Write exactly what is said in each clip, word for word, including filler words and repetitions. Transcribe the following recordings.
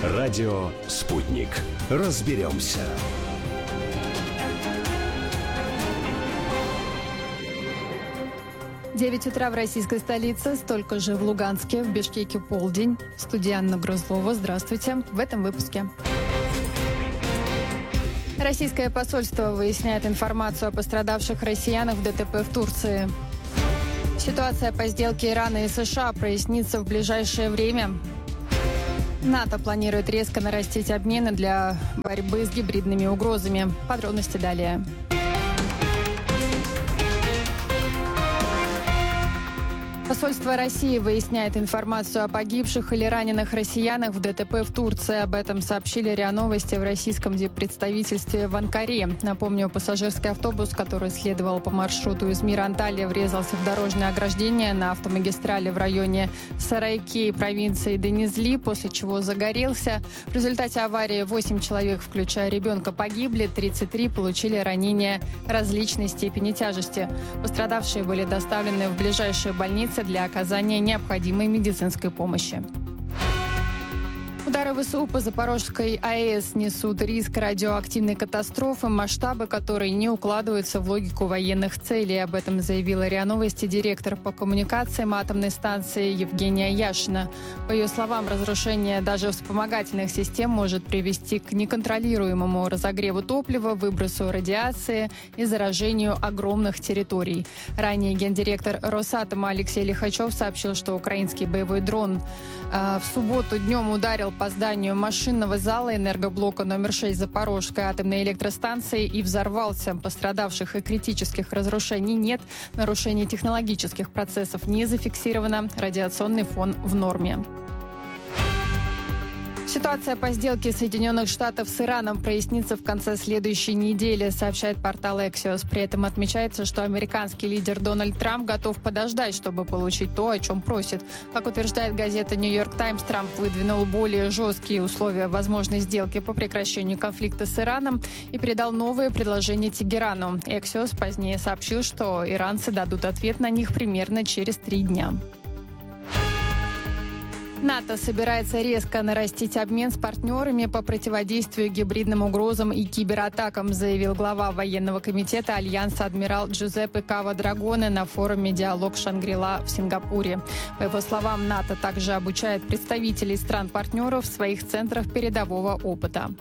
Радио «Спутник». Разберемся. девять утра в российской столице, столько же в Луганске, в Бишкеке полдень. Студия Анна Грузлова. Здравствуйте. В этом выпуске. Российское посольство выясняет информацию о пострадавших россиянах в ДТП в Турции. Ситуация по сделке Ирана и США прояснится в ближайшее время. НАТО планирует резко нарастить обмены для борьбы с гибридными угрозами. Подробности далее. Посольство России выясняет информацию о погибших или раненых россиянах в ДТП в Турции. Об этом сообщили РИА Новости в российском представительстве в Анкаре. Напомню, пассажирский автобус, который следовал по маршруту Измир-Анталия, врезался в дорожное ограждение на автомагистрали в районе Сарайкей провинции Денизли, после чего загорелся. В результате аварии восемь человек, включая ребенка, погибли, тридцать три получили ранения различной степени тяжести. Пострадавшие были доставлены в ближайшие больницы для оказания необходимой медицинской помощи. Удары ВСУ по Запорожской АЭС несут риск радиоактивной катастрофы, масштабы которой не укладываются в логику военных целей. Об этом заявила РИА Новости директор по коммуникациям атомной станции Евгения Яшина. По ее словам, разрушение даже вспомогательных систем может привести к неконтролируемому разогреву топлива, выбросу радиации и заражению огромных территорий. Ранее гендиректор Росатома Алексей Лихачев сообщил, что украинский боевой дрон э, в субботу днем ударил по зданию машинного зала энергоблока номер шесть Запорожской атомной электростанции и взорвался. Пострадавших и критических разрушений нет. Нарушений технологических процессов не зафиксировано. Радиационный фон в норме. Ситуация по сделке Соединенных Штатов с Ираном прояснится в конце следующей недели, сообщает портал Axios. При этом отмечается, что американский лидер Дональд Трамп готов подождать, чтобы получить то, о чем просит. Как утверждает газета «Нью-Йорк Таймс», Трамп выдвинул более жесткие условия возможной сделки по прекращению конфликта с Ираном и передал новые предложения Тегерану. Axios позднее сообщил, что иранцы дадут ответ на них примерно через три дня. НАТО собирается резко нарастить обмен с партнерами по противодействию гибридным угрозам и кибератакам, заявил глава военного комитета Альянса адмирал Джузеппе Кава-Драгоне на форуме «Диалог Шангри-Ла» в Сингапуре. По его словам, НАТО также обучает представителей стран-партнеров в своих центрах передового опыта.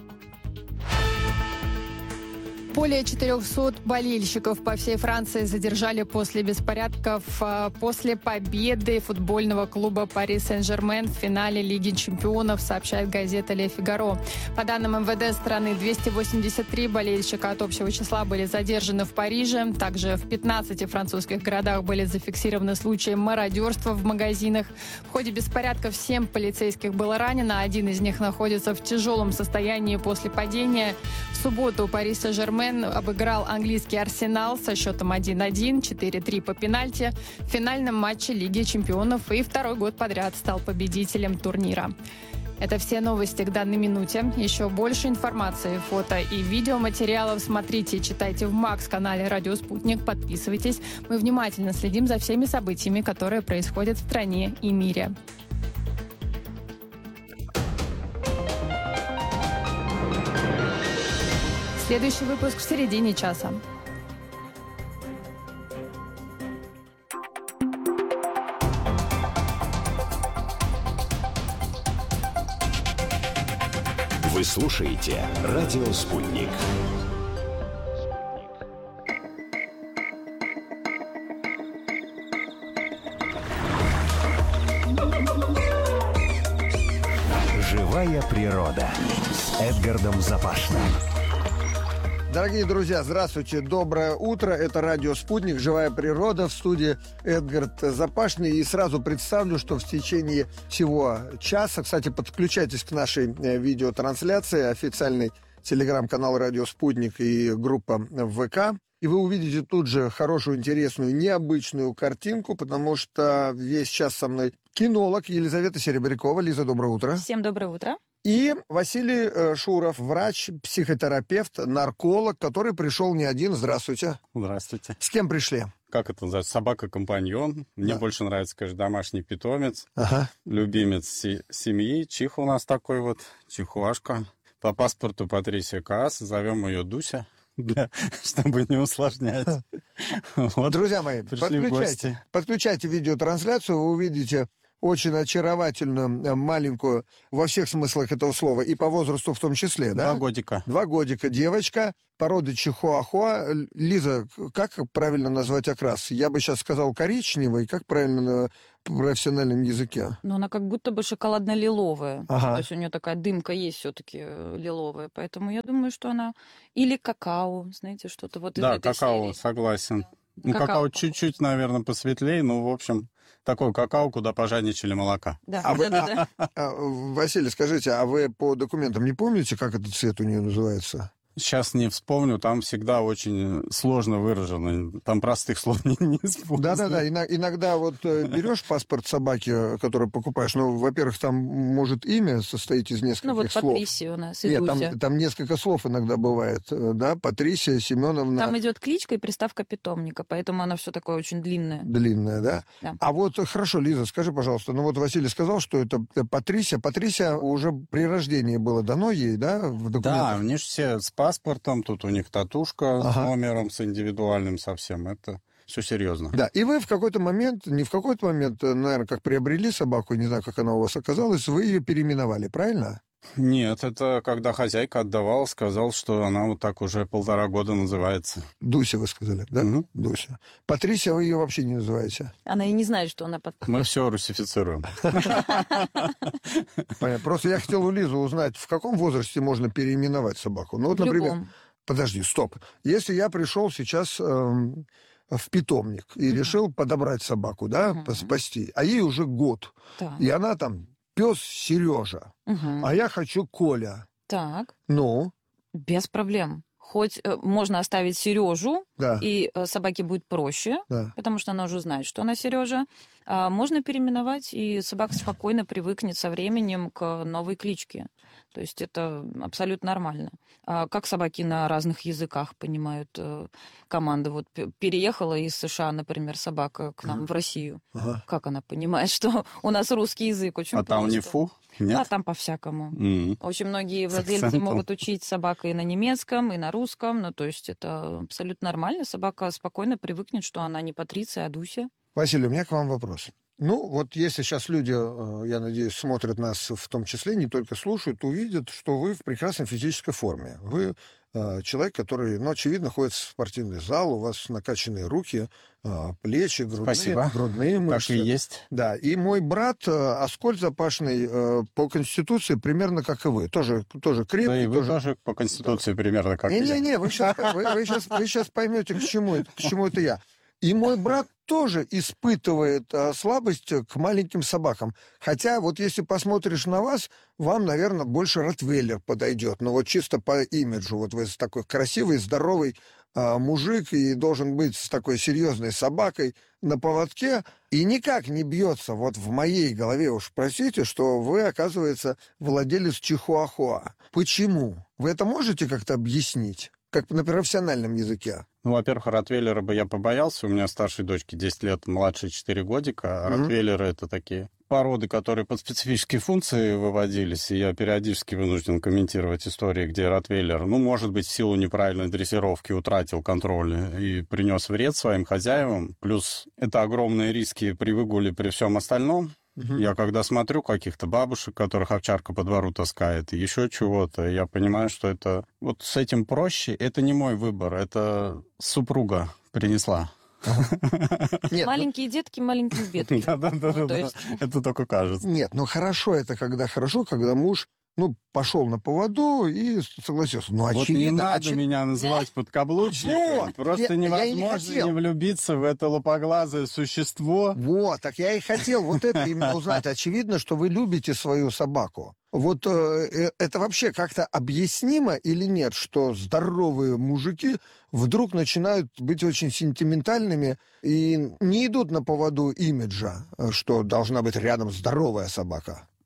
Более четырехсот болельщиков по всей Франции задержали после беспорядков после победы футбольного клуба «Пари Сен-Жермен» в финале Лиги чемпионов, сообщает газета «Ле Фигаро». По данным эм вэ дэ страны, двести восемьдесят три болельщика от общего числа были задержаны в Париже. Также в пятнадцати французских городах были зафиксированы случаи мародерства в магазинах. В ходе беспорядков семь полицейских было ранено. Один из них находится в тяжелом состоянии после падения. В субботу «Пари Сен-Жермен» обыграл английский «Арсенал» со счетом один-один, четыре-три по пенальти в финальном матче Лиги чемпионов и второй год подряд стал победителем турнира. Это все новости к данной минуте. Еще больше информации, фото и видеоматериалов смотрите и читайте в Макс-канале «Радио Спутник». Подписывайтесь. Мы внимательно следим за всеми событиями, которые происходят в стране и мире. Следующий выпуск в середине часа. Вы слушаете «Радио Спутник». Живая природа с Эдгардом Запашным. Дорогие друзья, здравствуйте, доброе утро. Это радио «Спутник», «Живая природа», в студии Эдгард Запашный. И сразу представлю, что в течение всего часа, кстати, подключайтесь к нашей видеотрансляции, официальный телеграм-канал «Радио Спутник» и группа в ВК. И вы увидите тут же хорошую, интересную, необычную картинку, потому что весь час со мной кинолог Елизавета Серебрякова. Лиза, доброе утро. Всем доброе утро. И Василий Шуров, врач, психотерапевт, нарколог, который пришел не один. Здравствуйте. Здравствуйте. С кем пришли? как это называется, собака-компаньон. Мне Да. больше нравится, конечно, домашний питомец, Ага. любимец се- семьи. Чих у нас такой вот, чихуашка. По паспорту Патрисия Каас, зовем ее Дуся, для, чтобы не усложнять. Вот. Друзья мои, Пришли в подключайте, гости. подключайте видеотрансляцию, вы увидите очень очаровательную, э, маленькую, во всех смыслах этого слова, и по возрасту в том числе, да? Два годика. Два годика девочка, породы чихуахуа. Л- Лиза, как правильно назвать окрас? Я бы сейчас сказал коричневый, как правильно на профессиональном языке? Но она как будто бы шоколадно-лиловая. Ага. То есть у нее такая дымка есть все-таки лиловая. Поэтому я думаю, что она... Или какао, знаете, что-то вот из Да, этой какао, серии. согласен. Ну, Какао. какао чуть-чуть, наверное, посветлее, ну, в общем, такой какао, куда пожадничали молока. Да, А вы- да-да-да. А, Василий, скажите, а вы по документам не помните, как этот цвет у нее называется? Сейчас не вспомню, там всегда очень сложно выражено. Там простых слов не, не используют. Да-да-да, ино- иногда вот э, берешь паспорт собаки, э, который покупаешь, ну, во-первых, там может имя состоит из нескольких Ну вот слов. Патрисия у нас, и Нет, Дуся. там, там несколько слов иногда бывает, э, да, Патрисия Семеновна. Там идет кличка и приставка питомника, поэтому она все такое очень длинное. Длинная, да? Да. А вот, э, хорошо, Лиза, скажи, пожалуйста, ну вот Василий сказал, что это э, Патрисия. Патрисия уже при рождении было дано ей, да, в Да, документах? они же все с паспортом, тут у них татушка с Ага. номером, с индивидуальным совсем. Это все серьезно. Да, и вы в какой-то момент, не в какой-то момент, э, наверное, как приобрели собаку, не знаю, как она у вас оказалась, вы ее переименовали, правильно? Нет, это когда хозяйка отдавала, сказал, что она вот так уже полтора года называется. Дуся, вы сказали, да? Мгм. Дуся. Патрисия вы ее вообще не называете? Она и не знает, что она под... Мы все русифицируем. Понятно. Просто я хотел у Лизы узнать, в каком возрасте можно переименовать собаку. Ну вот, в например, любом. подожди, стоп. Если я пришел сейчас эм, в питомник и Мгм. решил подобрать собаку, да, Мгм. спасти, а ей уже год, Так. и она там пес Сережа, Мгм. а я хочу Коля. Так. Ну, Без проблем. Хоть э, можно оставить Сережу, да, и э, собаке будет проще, да. потому что она уже знает, что она Сережа. А можно переименовать, и собака спокойно привыкнет со временем к новой кличке. То есть это абсолютно нормально. А как собаки на разных языках понимают э, команды? Вот п- переехала из США, например, собака к нам Ага. в Россию. Ага. Как она понимает, что у нас русский язык очень А там не просто. фу? А Нет? там по-всякому. М. Очень многие С владельцы акцентом. могут учить собаку и на немецком, и на русском. Ну, то есть это абсолютно нормально. Собака спокойно привыкнет, что она не Патриция, а Дуся. Василий, у меня к вам вопрос. Ну, вот если сейчас люди, э, я надеюсь, смотрят нас в том числе, не только слушают, увидят, что вы в прекрасной физической форме. Вы э, человек, который, ну, очевидно, ходит в спортивный зал, у вас накачанные руки, э, плечи, грудные, Спасибо. грудные Так мышцы. и есть. Да, и мой брат, э, Аскольд Запашный, э, по Конституции примерно как и вы. Тоже, тоже Да крепкий, и вы тоже... тоже по Конституции примерно как и я. Не-не-не, вы сейчас, вы, вы сейчас, вы сейчас поймете, к чему, это- к чему это я. И мой брат тоже испытывает а, слабость к маленьким собакам. Хотя вот если посмотришь на вас, вам, наверное, больше ротвейлер подойдет. Но вот чисто по имиджу. Вот вы такой красивый, здоровый а, мужик и должен быть с такой серьезной собакой на поводке. И никак не бьется вот в моей голове, уж простите, что вы, оказывается, владелец чихуахуа. Почему? Вы это можете как-то объяснить? Как на профессиональном языке? Ну, во-первых, ротвейлера бы я побоялся. У меня старшей дочке десять лет, младшей четыре годика. А Мгм. ротвейлеры — это такие породы, которые под специфические функции выводились. И я периодически вынужден комментировать истории, где ротвейлер, ну, может быть, в силу неправильной дрессировки утратил контроль и принес вред своим хозяевам. Плюс это огромные риски при выгуле, при всем остальном. Мгм. Я когда смотрю каких-то бабушек, которых овчарка по двору таскает, и еще чего-то, я понимаю, что это... Вот с этим проще. Это не мой выбор, это супруга принесла. Нет, ну, Маленькие детки, маленькие бедки. Да-да-да. Ну, то есть- Это только кажется. нет, ну хорошо это, когда хорошо, когда муж, ну, пошел на поводу и согласился. Ну, Вот не очевидно, надо очи- меня называть подкаблучником. Вот, Просто я- я и не невозможно хотел. не влюбиться в это лупоглазое существо. Вот, так я и хотел вот это именно узнать. Очевидно, что вы любите свою собаку. Вот э, э, это вообще как-то объяснимо или нет, что здоровые мужики вдруг начинают быть очень сентиментальными и не идут на поводу имиджа, э, что должна быть рядом здоровая собака?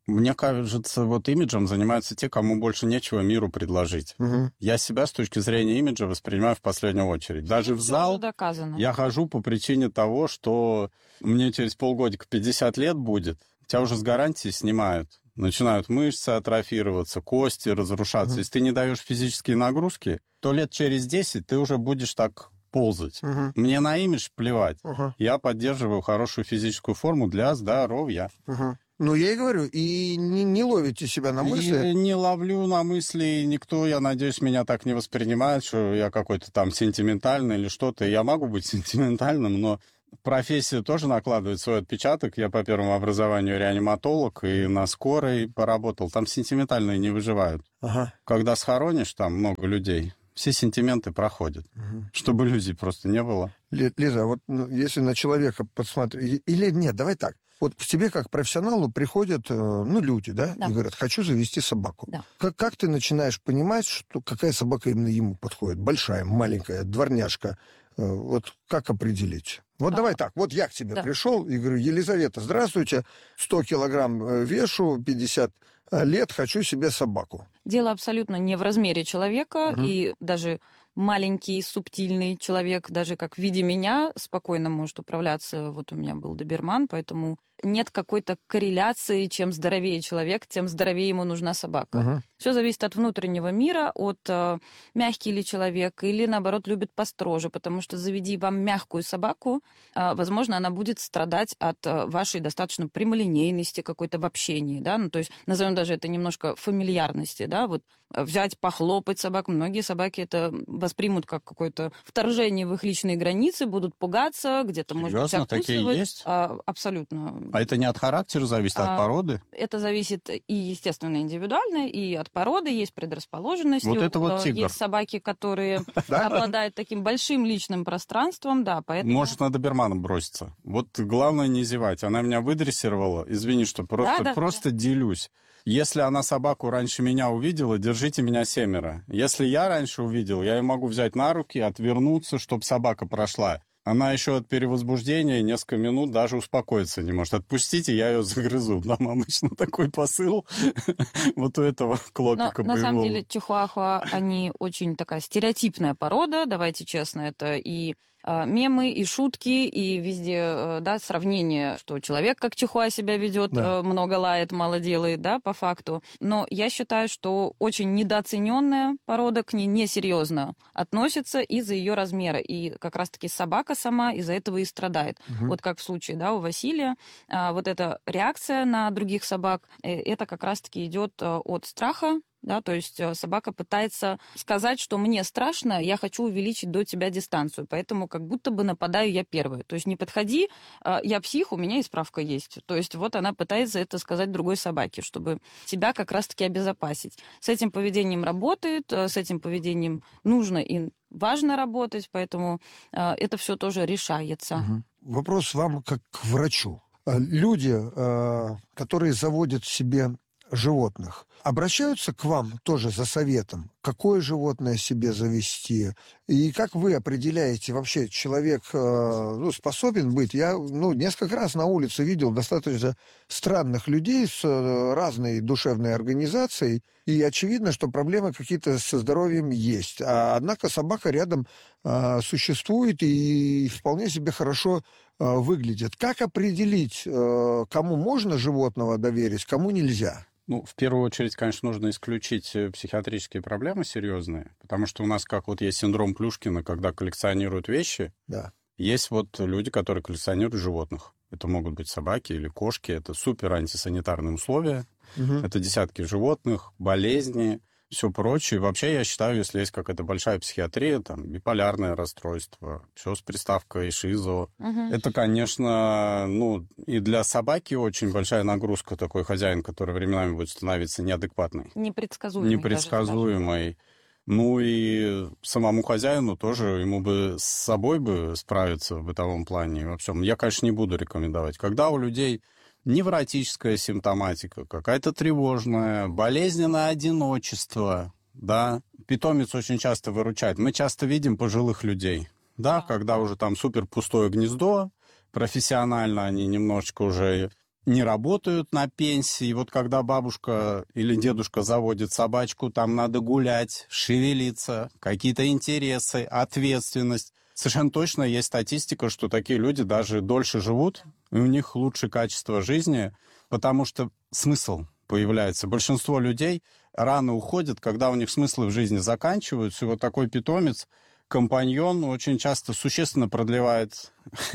Мне кажется, вот имиджем занимаются те, кому больше нечего миру предложить. Угу. Я себя с точки зрения имиджа воспринимаю в последнюю очередь. Даже в зал доказано. Я хожу по причине того, что мне через полгодика пятьдесят лет будет, тебя уже с гарантией снимают. Начинают мышцы атрофироваться, кости разрушаться. Uh-huh. Если ты не даешь физические нагрузки, то лет через десять ты уже будешь так ползать. Uh-huh. Мне на имидж плевать. Uh-huh. Я поддерживаю хорошую физическую форму для здоровья. Uh-huh. Ну, я и говорю, и не, не ловите себя на мысли. И не ловлю на мысли, никто, я надеюсь, меня так не воспринимает, что я какой-то там сентиментальный или что-то. Я могу быть сентиментальным, но профессия тоже накладывает свой отпечаток. Я по первому образованию реаниматолог и на скорой поработал. Там сентиментальные не выживают. Ага. Когда схоронишь там много людей, все сентименты проходят. Угу. Чтобы иллюзий просто не было. Лиза, вот ну, если на человека посмотреть... Или нет, давай так. Вот к тебе как профессионалу приходят ну, люди, да, да, и говорят, хочу завести собаку. Да. Как, как ты начинаешь понимать, что какая собака именно ему подходит? Большая, маленькая, дворняжка? Вот как определить? Вот а, давай так, вот я к тебе да. пришел и говорю, Елизавета, здравствуйте, сто килограмм вешу, пятьдесят лет, хочу себе собаку. Дело абсолютно не в размере человека, угу. и даже маленький, субтильный человек, даже как в виде меня, спокойно может управляться. Вот у меня был доберман, поэтому нет какой-то корреляции, чем здоровее человек, тем здоровее ему нужна собака. Uh-huh. Все зависит от внутреннего мира, от э, мягкий ли человек, или, наоборот, любит построже, потому что заведи вам мягкую собаку, э, возможно, она будет страдать от э, вашей достаточно прямолинейности какой-то в общении, да, ну, то есть, назовем даже это немножко фамильярности, да, вот взять, похлопать собаку. Многие собаки это воспримут как какое-то вторжение в их личные границы, будут пугаться, где-то, Серьезно? Может быть, такие есть? А, абсолютно. А это не от характера зависит, а от породы? Это зависит и, естественно, индивидуально, и от породы, есть предрасположенность. Вот это вот тигр. Есть собаки, которые обладают таким большим личным пространством, да, поэтому... Может, на доберманом броситься. Вот главное не зевать. Она меня выдрессировала, извини, что просто, да, да, просто да. делюсь. Если она собаку раньше меня увидела, держите меня семеро. Если я раньше увидел, я ее могу взять на руки, отвернуться, чтобы собака прошла. Она еще от перевозбуждения несколько минут даже успокоиться не может. Отпустите, я ее загрызу. Нам обычно такой посыл вот у этого клопика боевого. На самом деле чихуахуа, они очень такая стереотипная порода, давайте честно, это и мемы, и шутки, и везде, да, сравнение, что человек как чихуа себя ведет, да. много лает, мало делает, да, по факту. Но я считаю, что очень недооцененная порода к ней несерьезно относится из-за ее размера. И как раз-таки собака сама из-за этого и страдает. Угу. Вот как в случае, да, у Василия, вот эта реакция на других собак, это как раз-таки идет от страха. Да, то есть собака пытается сказать, что мне страшно, я хочу увеличить до тебя дистанцию, поэтому как будто бы нападаю я первая. То есть не подходи, я псих, у меня и справка есть. То есть вот она пытается это сказать другой собаке, чтобы себя как раз-таки обезопасить. С этим поведением работает, с этим поведением нужно и важно работать, поэтому это все тоже решается. Угу. Вопрос вам как к врачу. Люди, которые заводят себе животных, обращаются к вам тоже за советом, какое животное себе завести, и как вы определяете, вообще человек ну, способен быть? Я ну, несколько раз на улице видел достаточно странных людей с разной душевной организацией, и очевидно, что проблемы какие-то со здоровьем есть. А, однако собака рядом а, существует и вполне себе хорошо а, выглядит. Как определить, а, кому можно животного доверить, кому нельзя? Ну, в первую очередь, конечно, нужно исключить психиатрические проблемы серьезные, потому что у нас, как вот есть синдром Плюшкина, когда коллекционируют вещи, да. Есть вот люди, которые коллекционируют животных. Это могут быть собаки или кошки, это супер антисанитарные условия, угу. Это десятки животных, болезни, все прочее. Вообще, я считаю, если есть какая-то большая психиатрия, там, биполярное расстройство, все с приставкой шизо, угу. Это, конечно, ну, и для собаки очень большая нагрузка, такой хозяин, который временами будет становиться неадекватный. Непредсказуемый. Непредсказуемый. Ну и самому хозяину тоже, ему бы с собой бы справиться в бытовом плане и во всем. Я, конечно, не буду рекомендовать. Когда у людей невротическая симптоматика, какая-то тревожная, болезненное одиночество, да, питомец очень часто выручает. Мы часто видим пожилых людей, да, когда уже там супер пустое гнездо, профессионально они немножечко уже не работают на пенсии. Вот когда бабушка или дедушка заводит собачку, там надо гулять, шевелиться, какие-то интересы, ответственность. Совершенно точно есть статистика, что такие люди даже дольше живут, и у них лучше качество жизни, потому что смысл появляется. Большинство людей рано уходят, когда у них смыслы в жизни заканчиваются, и вот такой питомец, компаньон, очень часто существенно продлевает,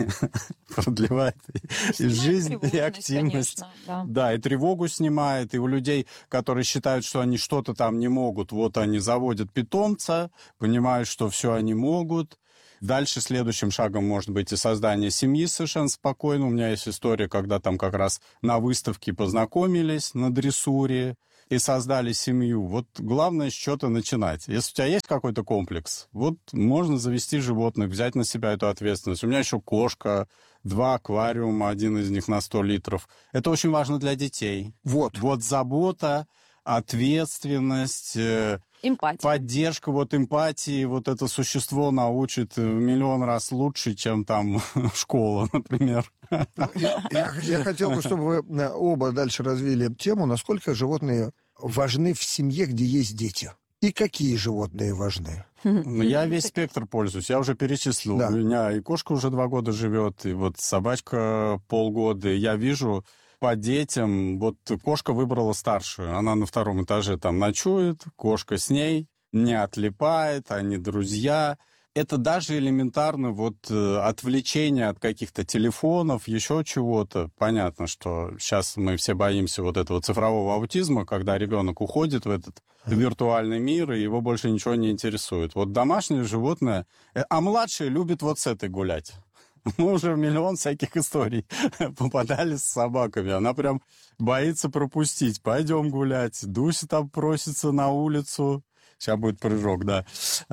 продлевает и жизнь, и активность. Да. да, и тревогу снимает, и у людей, которые считают, что они что-то там не могут, вот они заводят питомца, понимают, что все они могут. Дальше следующим шагом может быть и создание семьи совершенно спокойно. У меня есть история, когда там как раз на выставке познакомились на дрессуре и создали семью. Вот главное с чего-то начинать. Если у тебя есть какой-то комплекс, вот можно завести животных, взять на себя эту ответственность. У меня еще кошка, два аквариума, один из них на сто литров. Это очень важно для детей. Вот, вот забота, ответственность, эмпатия. Поддержка, вот эмпатии, вот это существо научит в миллион раз лучше, чем там школа, например. Я, я, я хотел бы, чтобы вы оба дальше развили тему, насколько животные важны в семье, где есть дети. И какие животные важны? Ну, я весь спектр пользуюсь, я уже перечислил. Да. У меня и кошка уже два года живет, и вот собачка полгода. И я вижу по детям, вот кошка выбрала старшую, она на втором этаже там ночует, кошка с ней, не отлипает, они друзья. Это даже элементарно вот отвлечение от каких-то телефонов, еще чего-то. Понятно, что сейчас мы все боимся вот этого цифрового аутизма, когда ребенок уходит в этот виртуальный мир, и его больше ничего не интересует. Вот домашнее животное, а младший любит вот с этой гулять. Мы уже в миллион всяких историй попадали с собаками. Она прям боится пропустить. Пойдем гулять. Дуся там просится на улицу. Сейчас будет прыжок, да.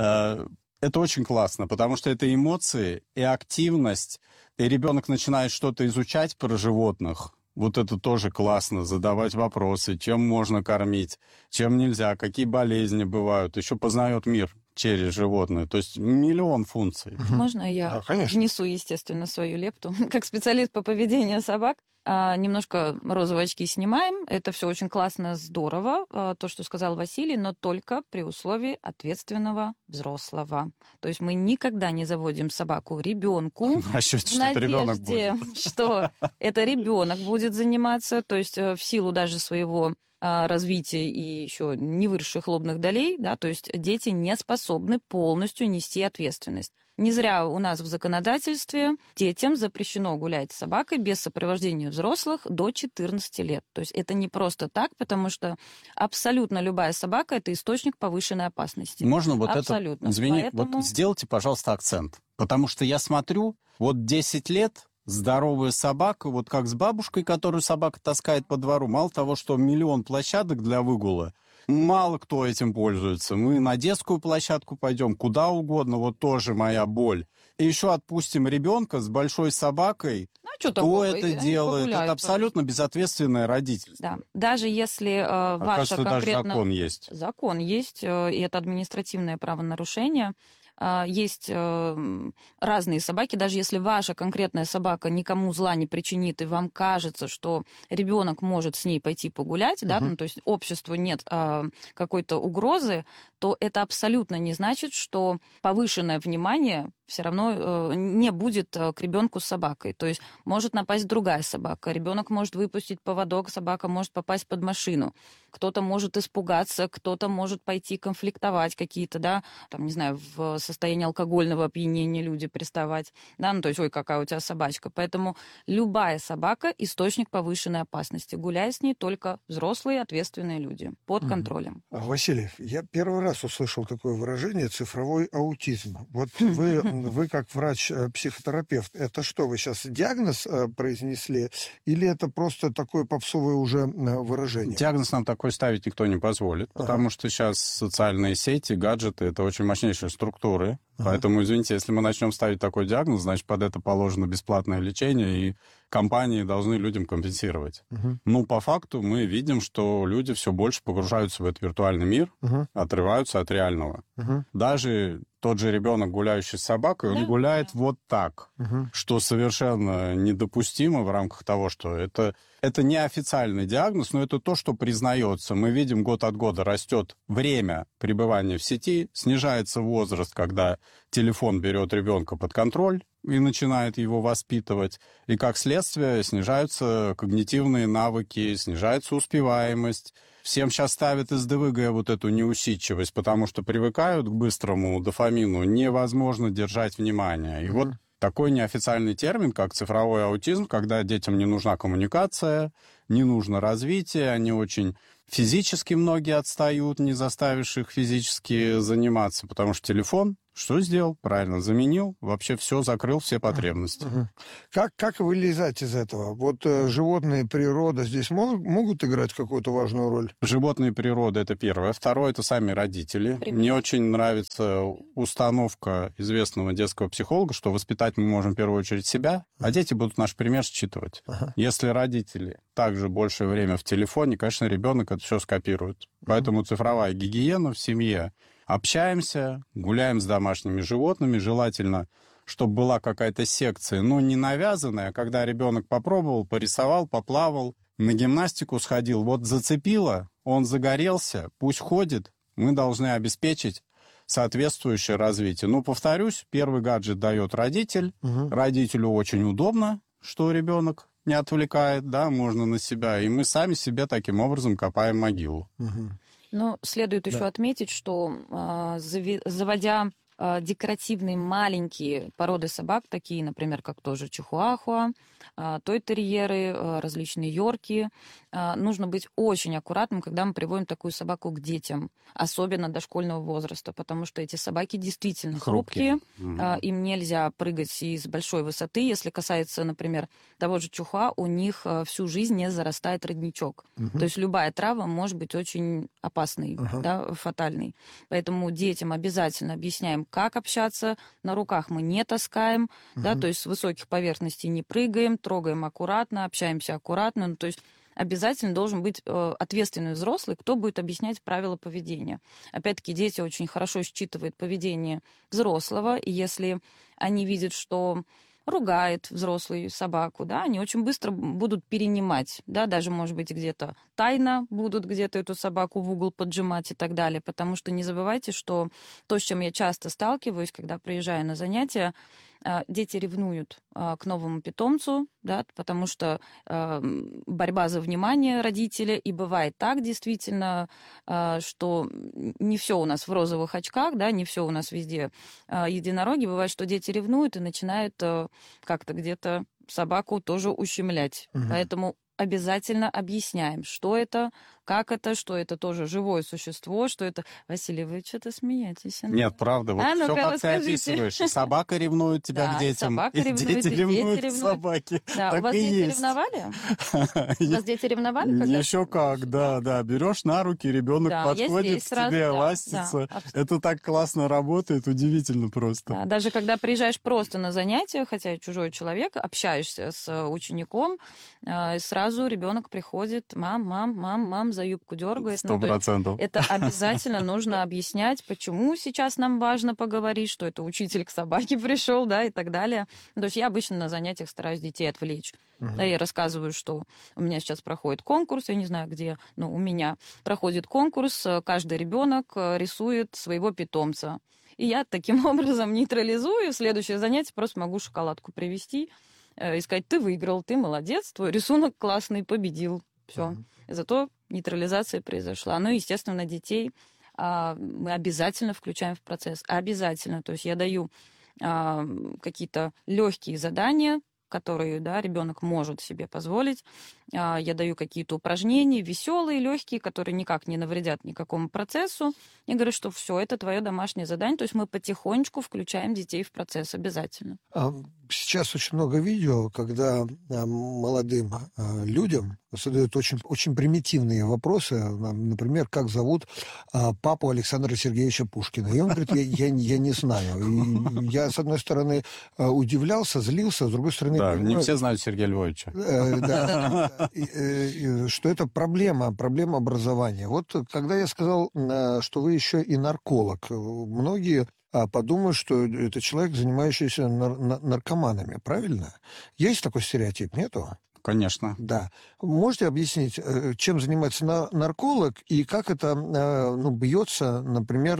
Это очень классно, потому что это эмоции и активность. И ребенок начинает что-то изучать про животных. Вот это тоже классно, задавать вопросы, чем можно кормить, чем нельзя, какие болезни бывают. Еще познает мир через животное. То есть миллион функций. Можно я да, внесу, естественно, свою лепту? Как специалист по поведению собак, немножко розовые очки снимаем. Это все очень классно, здорово, то, что сказал Василий, но только при условии ответственного взрослого. То есть мы никогда не заводим собаку ребенку в надежде, что это ребенок будет заниматься, то есть в силу даже своего развития и еще не выросших лобных долей, да, то есть дети не способны полностью нести ответственность. Не зря у нас в законодательстве детям запрещено гулять с собакой без сопровождения взрослых до четырнадцати лет. То есть это не просто так, потому что абсолютно любая собака – это источник повышенной опасности. Можно вот абсолютно. это, извини, Поэтому... вот сделайте, пожалуйста, акцент. Потому что я смотрю, вот десять лет, здоровая собака, вот как с бабушкой, которую собака таскает по двору, мало того, что миллион площадок для выгула, мало кто этим пользуется. Мы на детскую площадку пойдем, куда угодно, вот тоже моя боль. И еще отпустим ребенка с большой собакой. А что кто такого? это Они делает? погуляют, это абсолютно безответственное родительство. Да. Даже если э, ваша кажется, конкретно... даже закон есть. Закон есть, э, и это административное правонарушение. Есть разные собаки, даже если ваша конкретная собака никому зла не причинит, и вам кажется, что ребенок может с ней пойти погулять, uh-huh. да, ну, то есть обществу нет а, какой-то угрозы, то это абсолютно не значит, что повышенное внимание все равно э, не будет э, к ребенку с собакой. То есть может напасть другая собака, ребенок может выпустить поводок, собака может попасть под машину, кто-то может испугаться, кто-то может пойти конфликтовать какие-то, да, там, не знаю, в состоянии алкогольного опьянения люди приставать, да, ну, то есть, ой, какая у тебя собачка. Поэтому любая собака – источник повышенной опасности. Гуляй с ней только взрослые, ответственные люди, под mm-hmm. контролем. Василий, я первый раз услышал такое выражение «цифровой аутизм». Вот вы, вы как врач-психотерапевт, это что, вы сейчас диагноз произнесли, или это просто такое попсовое уже выражение? Диагноз нам такой ставить никто не позволит, ага. потому что сейчас социальные сети, гаджеты – это очень мощнейшие структуры. Ага. Поэтому, извините, если мы начнем ставить такой диагноз, значит, под это положено бесплатное лечение, и компании должны людям компенсировать. Uh-huh. Ну, по факту мы видим, что люди все больше погружаются в этот виртуальный мир, uh-huh. отрываются от реального. Uh-huh. Даже тот же ребенок, гуляющий с собакой, он да, гуляет да. вот так, uh-huh. что совершенно недопустимо в рамках того, что это, это не официальный диагноз, но это то, что признается. Мы видим, год от года растет время пребывания в сети, снижается возраст, когда телефон берет ребенка под контроль и начинает его воспитывать. И как следствие снижаются когнитивные навыки, снижается успеваемость. Всем сейчас ставят из дэ вэ гэ вот эту неусидчивость, потому что привыкают к быстрому дофамину, невозможно держать внимание. И mm-hmm. вот такой неофициальный термин, как цифровой аутизм, когда детям не нужна коммуникация, не нужно развитие, они очень физически многие отстают, не заставишь их физически заниматься, потому что телефон что сделал? Правильно, заменил, вообще все закрыл, все потребности. Uh-huh. Как, как вылезать из этого? Вот э, животные, природа здесь мог, могут играть какую-то важную роль? Животные, природа — это первое. Второе — это сами родители. Пример. Мне очень нравится установка известного детского психолога, что воспитать мы можем в первую очередь себя, а дети будут наш пример считывать. Uh-huh. Если родители также большее время в телефоне, конечно, ребенок это все скопирует. Uh-huh. Поэтому цифровая гигиена в семье. Общаемся, гуляем с домашними животными, желательно, чтобы была какая-то секция, но не навязанная, когда ребенок попробовал, порисовал, поплавал, на гимнастику сходил, вот зацепило, он загорелся, пусть ходит, мы должны обеспечить соответствующее развитие. Ну, повторюсь, первый гаджет дает родитель, угу. родителю очень удобно, что ребенок не отвлекает, да, можно на себя, и мы сами себе таким образом копаем могилу. Угу. Но следует да. еще отметить, что э, заводя э, декоративные маленькие породы собак, такие, например, как тоже чихуахуа, э, той-терьеры, э, различные йорки, э, нужно быть очень аккуратным, когда мы приводим такую собаку к детям, особенно дошкольного возраста, потому что эти собаки действительно хрупкие, хрупкие. Э, им нельзя прыгать из большой высоты. Если касается, например, того же чихуа, у них э, всю жизнь не зарастает родничок. Угу. То есть любая травма может быть очень опасный, uh-huh. да, фатальный. Поэтому детям обязательно объясняем, как общаться. На руках мы не таскаем, uh-huh. да, то есть с высоких поверхностей не прыгаем, трогаем аккуратно, общаемся аккуратно. Ну, то есть обязательно должен быть э, ответственный взрослый, кто будет объяснять правила поведения. Опять-таки, дети очень хорошо считывают поведение взрослого, и если они видят, что ругает взрослый собаку, да, они очень быстро будут перенимать, да, даже, может быть, где-то тайно будут где-то эту собаку в угол поджимать и так далее, потому что не забывайте, что то, с чем я часто сталкиваюсь, когда приезжаю на занятия, дети ревнуют к новому питомцу, да, потому что борьба за внимание родителя, и бывает так действительно, что не все у нас в розовых очках, да, не все у нас везде единороги, бывает, что дети ревнуют и начинают как-то где-то собаку тоже ущемлять. Угу. Поэтому обязательно объясняем, что это, как это, что это тоже живое существо, что это... Василий, вы что-то смеетесь? А? Нет, правда, вот а, все, ну-ка, как расскажите. ты описываешь. Собака ревнует тебя да, к детям, собака и ревнует, дети и ревнуют дети к собаке. Да, Так у вас и дети есть. ревновали? У вас дети ревновали? Когда... Еще как, да, да. Берешь на руки, ребенок да, подходит к сразу, тебе, да, ластится. Да, это так классно работает, удивительно просто. Да, даже когда приезжаешь просто на занятия, хотя чужой человек, общаешься с учеником, сразу ребенок приходит, мам, мам, мам, мам, за юбку дергает. Сто процентов. Ну, это обязательно нужно объяснять, почему сейчас нам важно поговорить, что это учитель к собаке пришел, да, и так далее. То есть я обычно на занятиях стараюсь детей отвлечь. Uh-huh. Да, я рассказываю, что у меня сейчас проходит конкурс, я не знаю где, но у меня проходит конкурс, каждый ребенок рисует своего питомца. И я таким образом нейтрализую, в следующее занятие просто могу шоколадку привезти и сказать, ты выиграл, ты молодец, твой рисунок классный, победил. Все. Uh-huh. Зато нейтрализация произошла. Ну, естественно, детей а, мы обязательно включаем в процесс. Обязательно. То есть я даю а, какие-то легкие задания, которые, да, ребенок может себе позволить. А, я даю какие-то упражнения, веселые, легкие, которые никак не навредят никакому процессу. И говорю, что все, это твое домашнее задание. То есть мы потихонечку включаем детей в процесс обязательно. А Сейчас очень много видео, когда а, молодым а, людям задают очень, очень примитивные вопросы. Например, как зовут а, папу Александра Сергеевича Пушкина. И он говорит, я, я, я не знаю. И я, с одной стороны, удивлялся, злился, с другой стороны... Да, понимаю, не все знают Сергея Львовича. Э, да, и, э, что это проблема, проблема образования. Вот когда я сказал, что вы еще и нарколог, многие подумают, что это человек, занимающийся нар- наркоманами, правильно? Есть такой стереотип, нету? Конечно. Да. Можете объяснить, чем занимается нарколог и как это ну, бьется, например,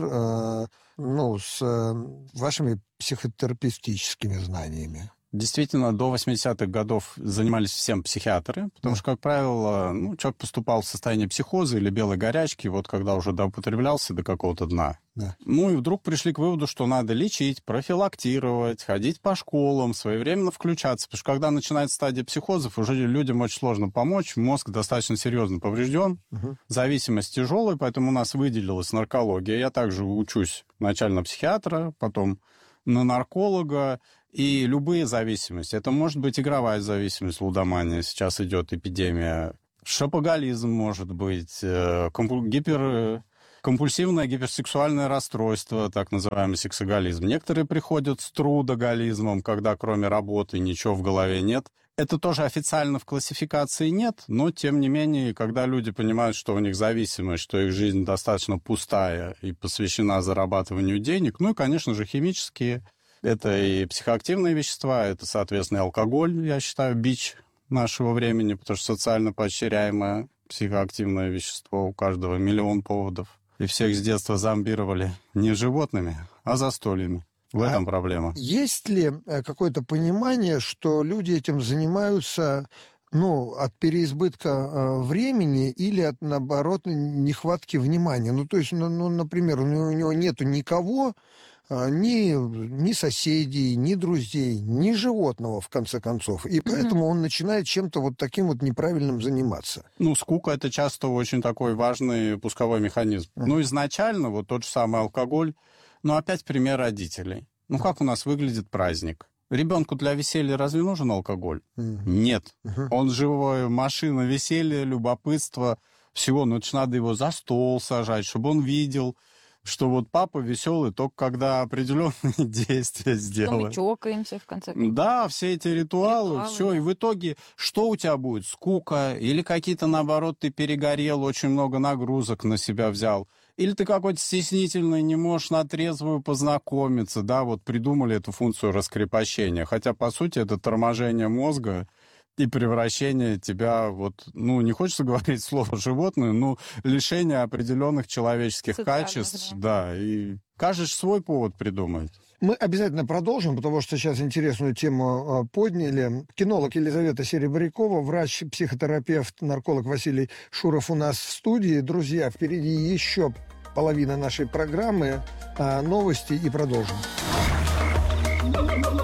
ну, с вашими психотерапевтическими знаниями? Действительно, до восьмидесятых годов занимались всем психиатры, потому что, как правило, ну, человек поступал в состоянии психоза или белой горячки, вот когда уже доупотреблялся до какого-то дна. Да. Ну и вдруг пришли к выводу, что надо лечить, профилактировать, ходить по школам, своевременно включаться, потому что когда начинается стадия психозов, уже людям очень сложно помочь, мозг достаточно серьезно поврежден, угу. Зависимость тяжелая, поэтому у нас выделилась наркология. Я также учусь вначале на психиатра, потом на нарколога. И любые зависимости. Это может быть игровая зависимость, лудомания. Сейчас идет эпидемия. Шопоголизм может быть. Компу- гипер... Компульсивное гиперсексуальное расстройство, так называемый сексоголизм. Некоторые приходят с трудоголизмом, когда кроме работы ничего в голове нет. Это тоже официально в классификации нет, но, тем не менее, когда люди понимают, что у них зависимость, что их жизнь достаточно пустая и посвящена зарабатыванию денег, ну и, конечно же, химические... Это и психоактивные вещества, это, соответственно, и алкоголь, я считаю, бич нашего времени, потому что социально поощряемое психоактивное вещество, у каждого миллион поводов. И всех с детства зомбировали не животными, а застольями. В этом а проблема. Есть ли какое-то понимание, что люди этим занимаются... Ну, от переизбытка э, времени или от, наоборот, нехватки внимания. Ну, то есть, ну, ну например, у него, у него нету никого, э, ни, ни соседей, ни друзей, ни животного, в конце концов. И поэтому он начинает чем-то вот таким вот неправильным заниматься. Ну, скука – это часто очень такой важный пусковой механизм. Uh-huh. Ну, изначально вот тот же самый алкоголь. Ну, опять пример родителей. Ну, как у нас выглядит праздник? Ребенку для веселья разве нужен алкоголь? Mm-hmm. Нет. Uh-huh. Он живое, машина веселья, любопытство, всего. Но это же надо его за стол сажать, чтобы он видел, что вот папа веселый только когда определенные действия сделает. Мы чокаемся, в конце концов. Да, все эти ритуалы, ритуалы все. Да. И в итоге что у тебя будет? Скука? Или какие-то, наоборот, ты перегорел, очень много нагрузок на себя взял? Или ты какой-то стеснительный, не можешь на трезвую познакомиться, да, вот придумали эту функцию раскрепощения. Хотя, по сути, это торможение мозга и превращение тебя, вот, ну, не хочется говорить слово «животное», но лишение определенных человеческих Социальных, качеств, да. да, и каждый свой повод придумает. Мы обязательно продолжим, потому что сейчас интересную тему подняли. Кинолог Елизавета Серебрякова, врач-психотерапевт, нарколог Василий Шуров у нас в студии. Друзья, впереди еще половина нашей программы. Новости и продолжим.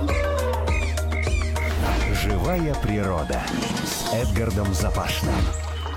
Живая природа с Эдгардом Запашным.